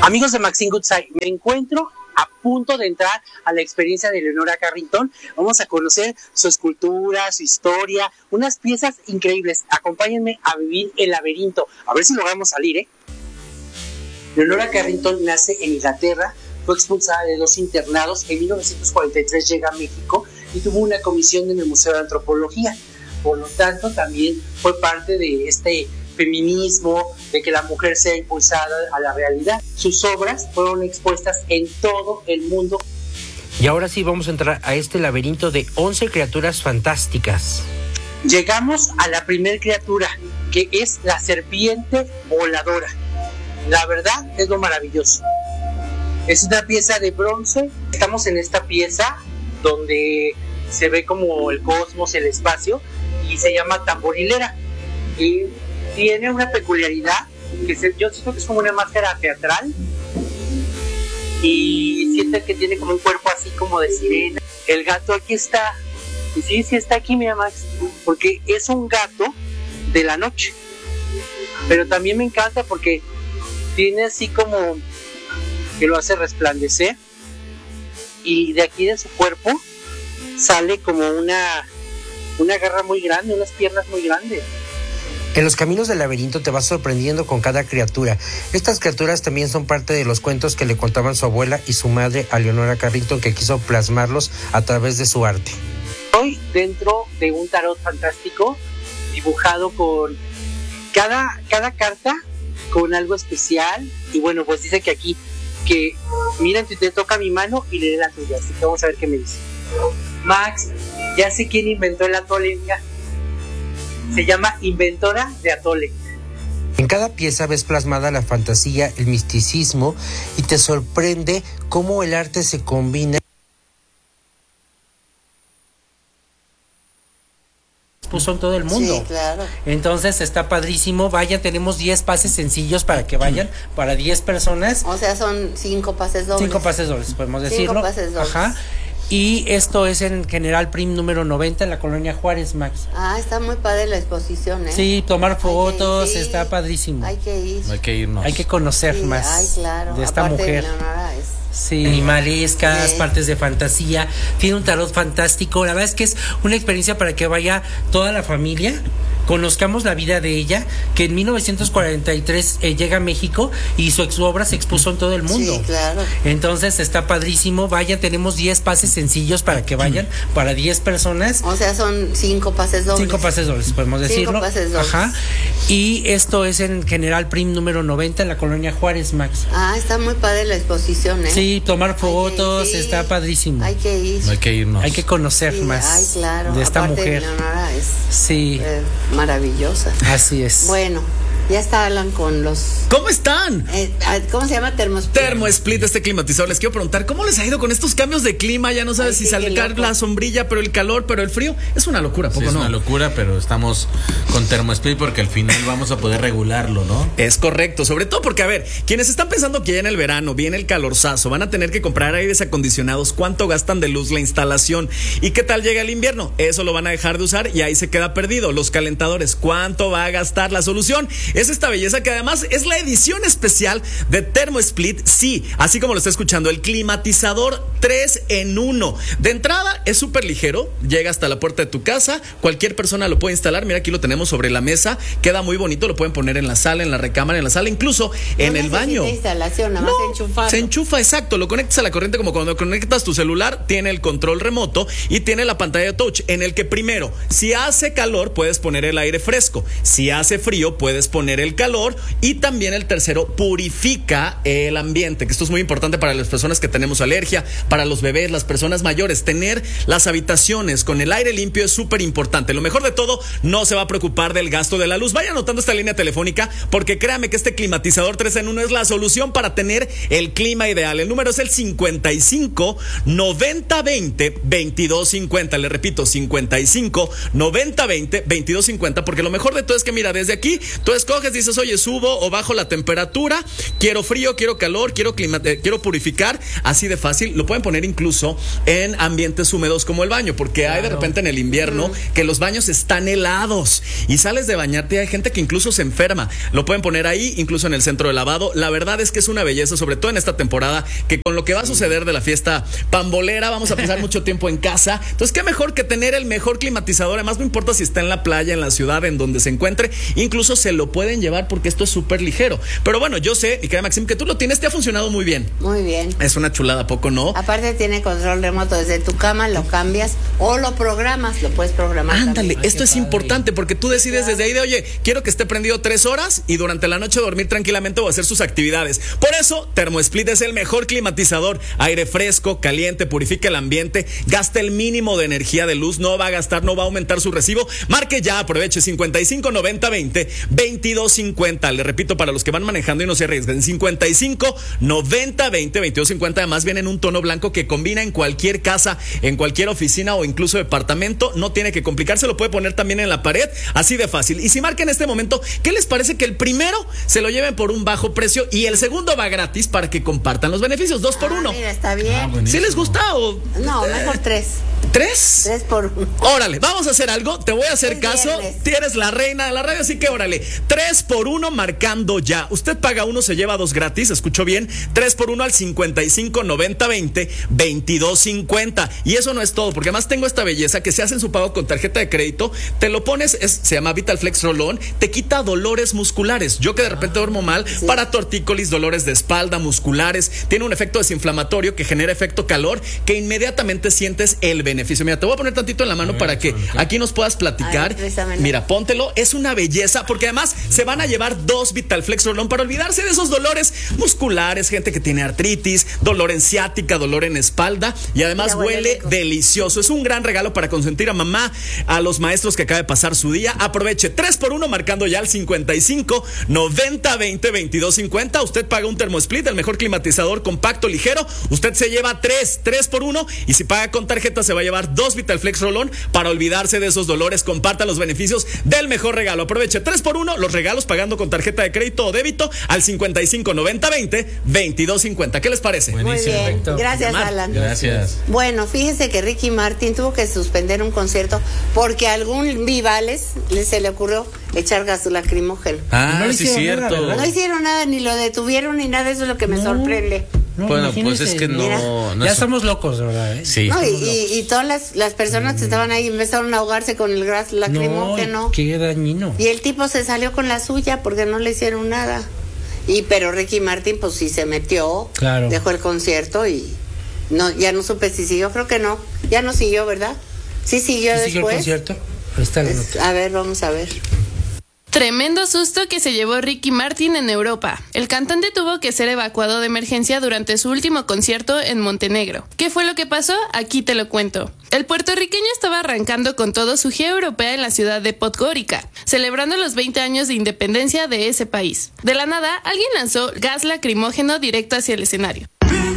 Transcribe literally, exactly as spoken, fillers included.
Amigos de Maxine Goodside, me encuentro a punto de entrar a la experiencia de Leonora Carrington. Vamos a conocer su escultura, su historia, unas piezas increíbles. Acompáñenme a vivir el laberinto. A ver si logramos salir, ¿eh? Leonora Carrington nace en Inglaterra, fue expulsada de dos internados. En mil novecientos cuarenta y tres llega a México y tuvo una comisión en el Museo de Antropología. Por lo tanto, también fue parte de este feminismo, de que la mujer sea impulsada a la realidad. Sus obras fueron expuestas en todo el mundo. Y ahora sí vamos a entrar a este laberinto de once criaturas fantásticas. Llegamos a la primer criatura, que es la serpiente voladora. La verdad es lo maravilloso. Es una pieza de bronce. Estamos en esta pieza donde se ve como el cosmos, el espacio, y se llama tamborilera. Y tiene una peculiaridad, que se, yo siento que es como una máscara teatral, y siento que tiene como un cuerpo así como de sirena. El gato aquí está, y sí, sí está aquí, mira Max, porque es un gato de la noche, pero también me encanta porque tiene así como que lo hace resplandecer, y de aquí de su cuerpo sale como una, una garra muy grande, unas piernas muy grandes. En los caminos del laberinto te vas sorprendiendo con cada criatura. Estas criaturas también son parte de los cuentos que le contaban su abuela y su madre a Leonora Carrington, que quiso plasmarlos a través de su arte. Estoy dentro de un tarot fantástico dibujado con cada, cada carta con algo especial. Y bueno, pues dice que aquí, que miren, te toca mi mano y le dé la tuya. Así que vamos a ver qué me dice. Max, ya sé quién inventó el atole, mira. Se llama Inventora de Atole. En cada pieza ves plasmada la fantasía, el misticismo, y te sorprende cómo el arte se combina. Puso en todo el mundo. Sí, claro. Entonces está padrísimo. Vaya, tenemos diez pases sencillos para que vayan, para diez personas. O sea, son cinco pases dobles. Cinco pases dobles, podemos decirlo. Cinco pases dobles. Ajá. Y esto es en General Prim número noventa en la colonia Juárez, Max. Ah, está muy padre la exposición, ¿eh? Sí, tomar fotos, sí, está padrísimo. Hay que ir. Hay que irnos. Hay que conocer Sí, más ay, claro. de esta Aparte mujer. De Leonora es... Sí, animalescas, Sí. partes de fantasía. Tiene un tarot fantástico. La verdad es que es una experiencia para que vaya toda la familia, conozcamos la vida de ella, que en mil novecientos cuarenta y tres eh, llega a México y su, su obra se expuso en todo el mundo. Sí, claro. Entonces está padrísimo. Vaya, tenemos diez pases sencillos para que vayan, para diez personas. O sea, son cinco pases dobles. Cinco pases dobles, podemos decirlo. Cinco pases dobles. Ajá. Y esto es en General Prim número noventa en la colonia Juárez, Max. Ah, está muy padre la exposición, ¿eh? Sí, tomar fotos, Hay que, sí. está padrísimo. Hay que ir. Hay que irnos. Hay que conocer Sí, más ay, claro. de esta Aparte mujer. De Leonora es Sí, eh, maravillosa. así es. Bueno, ya está Alan con los... ¿Cómo están? Eh, ¿Cómo se llama? Termosplit. Termosplit, este climatizador. Les quiero preguntar, ¿cómo les ha ido con estos cambios de clima? Ya no sabes Ay, si sí, sacar qué loco. la sombrilla, pero el calor, pero el frío. Es una locura, ¿poco Sí, es no? una locura, pero estamos con Termosplit porque al final vamos a poder regularlo, ¿no? Es correcto, sobre todo porque, a ver, quienes están pensando que ya en el verano viene el calorzazo, van a tener que comprar aires acondicionados, ¿cuánto gastan de luz la instalación? ¿Y qué tal llega el invierno? Eso lo van a dejar de usar y ahí se queda perdido. Los calentadores, ¿cuánto va a gastar? La solución es esta belleza que además es la edición especial de Termosplit, sí, así como lo está escuchando, el climatizador tres en uno. De entrada es súper ligero, llega hasta la puerta de tu casa, cualquier persona lo puede instalar. Mira, aquí lo tenemos sobre la mesa, queda muy bonito, lo pueden poner en la sala, en la recámara, en la sala, incluso en No el baño. necesita instalación, nada más No, enchufarlo. se enchufa, exacto, lo conectas a la corriente como cuando conectas tu celular, tiene el control remoto y tiene la pantalla de touch, en el que primero, si hace calor, puedes poner el aire fresco, si hace frío, puedes poner el calor, y también el tercero, purifica el ambiente, que esto es muy importante para las personas que tenemos alergia, para los bebés, las personas mayores. Tener las habitaciones con el aire limpio es súper importante. Lo mejor de todo, no se va a preocupar del gasto de la luz. Vaya anotando esta línea telefónica, porque créame que este climatizador tres en uno es la solución para tener el clima ideal. El número es el cincuenta y cinco noventa veinte veintidós cincuenta. Le repito, cincuenta y cinco noventa veinte veintidós cincuenta, porque lo mejor de todo es que, mira, desde aquí tú escoges escoges, dices, oye, subo o bajo la temperatura, quiero frío, quiero calor, quiero clima, eh, quiero purificar, así de fácil. Lo pueden poner incluso en ambientes húmedos como el baño, porque claro. hay de repente en el invierno mm. que los baños están helados y sales de bañarte y hay gente que incluso se enferma. Lo pueden poner ahí, incluso en el centro de lavado. La verdad es que es una belleza, sobre todo en esta temporada, que con lo que va a suceder de la fiesta pambolera, vamos a pasar mucho tiempo en casa. Entonces, qué mejor que tener el mejor climatizador. Además, no importa si está en la playa, en la ciudad, en donde se encuentre, incluso se lo pueden llevar porque esto es súper ligero. Pero bueno, yo sé, y que Maxim, que tú lo tienes, te ha funcionado muy bien. Muy bien. Es una chulada, ¿poco no? Aparte tiene control remoto desde tu cama, lo cambias o lo programas, lo puedes programar. Ándale, también. esto Ay, es padre. importante porque tú decides desde ahí de, oye, quiero que esté prendido tres horas y durante la noche dormir tranquilamente o hacer sus actividades. Por eso, TermoSplit es el mejor climatizador. Aire fresco, caliente, purifica el ambiente, gasta el mínimo de energía de luz, no va a gastar, no va a aumentar su recibo. Marque ya, aproveche cincuenta y cinco noventa veinte veintidós cincuenta. Le repito, para los que van manejando y no se arriesguen, cincuenta y cinco noventa veinte veintidós cincuenta. Además viene en un tono blanco que combina en cualquier casa, en cualquier oficina o incluso departamento. No tiene que complicarse, lo puede poner también en la pared, así de fácil. Y si marca en este momento, ¿qué les parece que el primero se lo lleven por un bajo precio y el segundo va gratis para que compartan los beneficios? Dos por Ah, uno. Mira, está bien. Ah, ¿Sí les gusta o...? No, mejor tres. ¿Tres? Tres por uno. Órale, vamos a hacer algo, te voy a hacer Es caso. viernes. Tienes la reina de la radio, así que órale. Tres por uno marcando ya. Usted paga uno, se lleva dos gratis, escuchó bien. Tres por uno al cincuenta y cinco noventa veinte veintidós cincuenta. Y eso no es todo, porque además tengo esta belleza que se hace en su pago con tarjeta de crédito. Te lo pones, es, se llama VitalFlex Roll-On, te quita dolores musculares. Yo que de repente duermo mal, Sí. para tortícolis, dolores de espalda, musculares. Tiene un efecto desinflamatorio que genera efecto calor, que inmediatamente sientes el beneficio. Mira, te voy a poner tantito en la mano ver, para que suelta. aquí nos puedas platicar. A ver, préstamelo. Mira, póntelo, es una belleza, porque además se van a llevar dos VitalFlex Roll-On para olvidarse de esos dolores musculares, gente que tiene artritis, dolor en ciática, dolor en espalda, y además Mira, huele huele rico. delicioso. Es un gran regalo para consentir a mamá, a los maestros que acaba de pasar su día. Aproveche tres por uno marcando ya al cincuenta y cinco noventa veinte veintidós cincuenta. Usted paga un TermoSplit, el mejor climatizador compacto, ligero. Usted se lleva tres, tres por uno, y si paga con tarjeta se va a llevar dos VitalFlex Roll-On para olvidarse de esos dolores. Comparta los beneficios del mejor regalo. Aproveche tres por uno, los regalos pagando con tarjeta de crédito o débito al cincuenta y cinco noventa veinte veintidós cincuenta. ¿Qué les parece? Muy Buenísimo. bien. Perfecto. Gracias, Mar, Alan. Gracias. Bueno, fíjese que Ricky Martin tuvo que suspender un concierto porque a algún Vivales le- se le ocurrió echar gas lacrimógeno. Ah, No le sí, hicieron nada, cierto. ¿verdad? No hicieron nada, ni lo detuvieron ni nada, eso es lo que me No. sorprende. No, Bueno, pues imagínense, es que no, mira. no ya es- estamos locos, de verdad, ¿eh? Sí. No, y, y- y todas las, las personas que estaban ahí empezaron a ahogarse con el gas No, lacrimógeno. qué dañino. Y el tipo se salió con la suya porque no le hicieron nada. Y pero Ricky Martin pues sí se metió, Claro. dejó el concierto y no, ya no supe si siguió, creo que no, ya no siguió, ¿verdad? Sí siguió ¿Sí siguió el después. concierto? Ahí está la Es- nota. a ver, vamos a ver. Tremendo susto que se llevó Ricky Martin en Europa. El cantante tuvo que ser evacuado de emergencia durante su último concierto en Montenegro. ¿Qué fue lo que pasó? Aquí te lo cuento. El puertorriqueño estaba arrancando con todo su gira europea en la ciudad de Podgorica, celebrando los veinte años de independencia de ese país. De la nada, alguien lanzó gas lacrimógeno directo hacia el escenario.